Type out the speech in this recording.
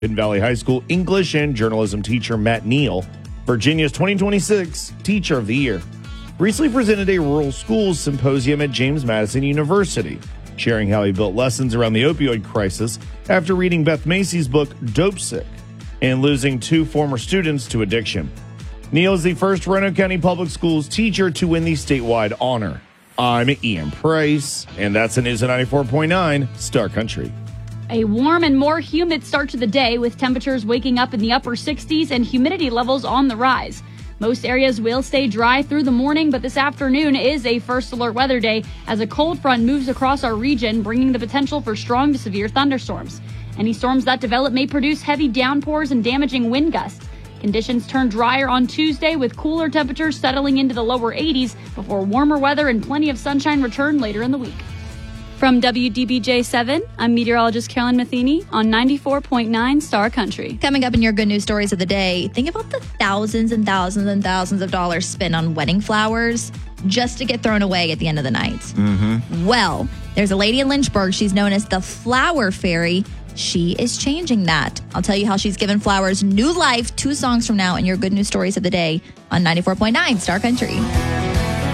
Hidden Valley High School English and journalism teacher Matt Neal, Virginia's 2026 Teacher of the Year, recently presented a rural schools symposium at James Madison University, sharing how he built lessons around the opioid crisis after reading Beth Macy's book Dope Sick and losing 2 former students to addiction. Neal is the first Roanoke County Public Schools teacher to win the statewide honor. I'm Ian Price, and that's the news at 94.9 Star Country. A warm and more humid start to the day, with temperatures waking up in the upper 60s and humidity levels on the rise. Most areas will stay dry through the morning, but this afternoon is a first alert weather day as a cold front moves across our region, bringing the potential for strong to severe thunderstorms. Any storms that develop may produce heavy downpours and damaging wind gusts. Conditions turn drier on Tuesday, with cooler temperatures settling into the lower 80s before warmer weather and plenty of sunshine return later in the week. From WDBJ7, I'm meteorologist Carolyn Matheny on 94.9 Star Country. Coming up in your good news stories of the day, think about the thousands and thousands and thousands of dollars spent on wedding flowers just to get thrown away at the end of the night. Mm-hmm. Well, there's a lady in Lynchburg. She's known as the Flower Fairy. She is changing that. I'll tell you how she's given flowers new life 2 songs from now in your good news stories of the day on 94.9 Star Country.